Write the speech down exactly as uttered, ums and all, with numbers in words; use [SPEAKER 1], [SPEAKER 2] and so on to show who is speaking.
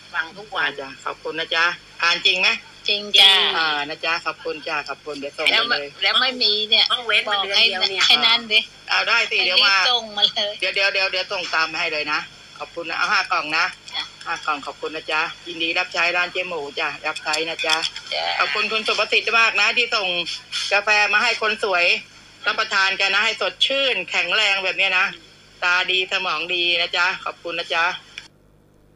[SPEAKER 1] ฟังทุกวัน
[SPEAKER 2] จ้ะขอบคุณนะจ๊ะทานจริงไหม
[SPEAKER 3] จริงจ้า
[SPEAKER 2] อ่านะจ๊ะขอบคุณจ้าขอบคุณเดี๋ยวส่ง
[SPEAKER 3] แล้ว
[SPEAKER 2] ไปเลย
[SPEAKER 3] แล้วไม่มีเนี่ย
[SPEAKER 1] ต้องเว้น
[SPEAKER 3] บ
[SPEAKER 1] มา
[SPEAKER 3] อก
[SPEAKER 1] เดือน
[SPEAKER 3] ให้
[SPEAKER 1] เดียวเนี่ย
[SPEAKER 3] ให้นั่นดิ
[SPEAKER 2] เอาได้สิเดี๋ยวมา
[SPEAKER 3] ให้รีบส่งมาเลย
[SPEAKER 2] เดี๋ยวเดี๋ยวเดี๋ยวเดี๋ยวส่งตามมาให้เลยนะขอบคุณนะเอาห้ากล่องนะ
[SPEAKER 3] จ้ะ
[SPEAKER 2] ห้ากล่องขอบคุณนะจ๊ะยินดีรับใช้ร้านเจ๊หมูจ้ะรับใช้นะจ๊ะ
[SPEAKER 3] จ้า
[SPEAKER 2] ขอบคุณคุณสุภสิทธิ์มากนะ ที่ส่งกาแฟมาให้คนสวยรับประทานกันนะให้สดชื่นแข็งแรงแบบเนี้ยนะตาดีสมองดีนะจ๊ะขอบคุณนะจ๊ะ